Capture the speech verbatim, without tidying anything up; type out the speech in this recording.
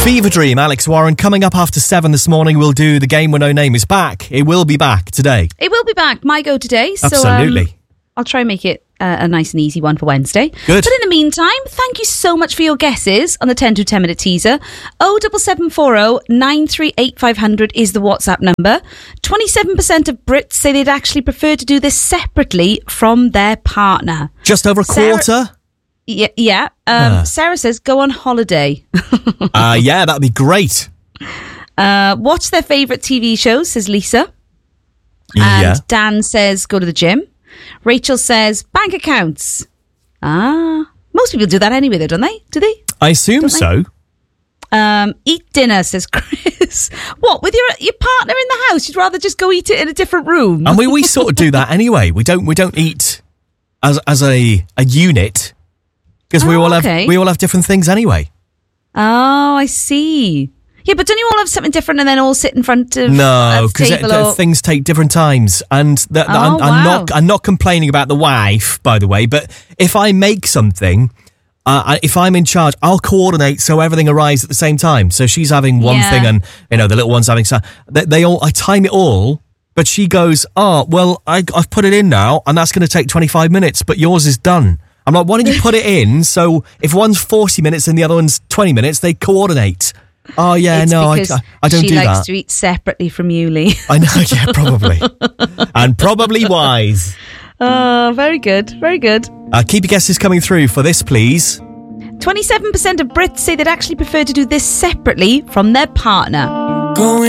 Fever Dream, Alex Warren. Coming up after seven this morning, we'll do the game where no name is back. It will be back today. It will be back. My go today. So, Absolutely. Um, I'll try and make it uh, a nice and easy one for Wednesday. Good. But in the meantime, thank you so much for your guesses on the ten to ten minute teaser. oh seven seven four oh nine three eight five hundred is the WhatsApp number. twenty-seven percent of Brits say they'd actually prefer to do this separately from their partner. Just over a Sarah- quarter? Yeah. yeah. Um, Ah. Sarah says, go on holiday. Uh, yeah, that'd be great. Uh, watch their favourite T V shows, says Lisa. And Yeah. Dan says, go to the gym. Rachel says, bank accounts. Ah, most people do that anyway, though, don't they? Do they? I assume Don't they? so. Um, eat dinner, says Chris. What, with your your partner in the house? You'd rather just go eat it in a different room? And we, we sort of do that anyway. We don't we don't eat as as a, a unit because we Oh, all okay. have we all have different things anyway. Oh, I see. Yeah, but don't you all have something different and then all sit in front of No, a because table? Or... things take different times, and th- th- I'm, Oh, I'm wow. not I'm not complaining about the wife, by the way. But if I make something, uh, I- if I'm in charge, I'll coordinate so everything arrives at the same time. So she's having one Yeah. thing, and you know the little one's having some. They, they all I time it all, but she goes, "Oh, well, I, I've put it in now, and that's going to take twenty-five minutes, but yours is done." I'm like, "Why don't you put it in so if one's forty minutes and the other one's twenty minutes, they coordinate." Oh yeah, It's no, I, because I, I don't she do likes that. to eat separately from you, Lee. I know, yeah, probably. And probably wise. Oh, very good, very good. Uh, keep your guesses coming through for this, please. twenty-seven percent of Brits say they'd actually prefer to do this separately from their partner. Going